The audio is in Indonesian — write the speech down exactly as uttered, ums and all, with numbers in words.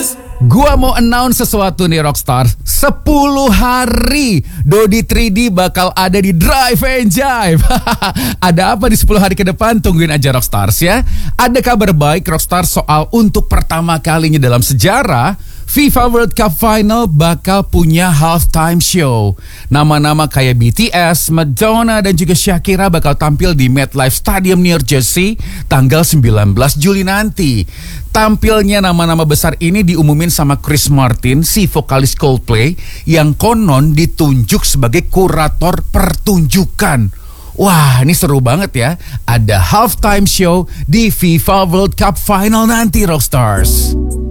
Gua mau announce sesuatu nih Rockstar. sepuluh hari Dodi tiga D bakal ada di Drive and Jive. Ada apa di sepuluh hari ke depan? Tungguin aja Rockstars ya. Ada kabar baik Rockstar soal untuk pertama kalinya dalam sejarah FIFA World Cup Final bakal punya halftime show. Nama-nama kayak B T S, Madonna, dan juga Shakira bakal tampil di MetLife Stadium New Jersey tanggal sembilan belas Juli nanti. Tampilnya nama-nama besar ini diumumin sama Chris Martin, si vokalis Coldplay, yang konon ditunjuk sebagai kurator pertunjukan. Wah, ini seru banget ya. Ada halftime show di FIFA World Cup Final nanti, Rockstars.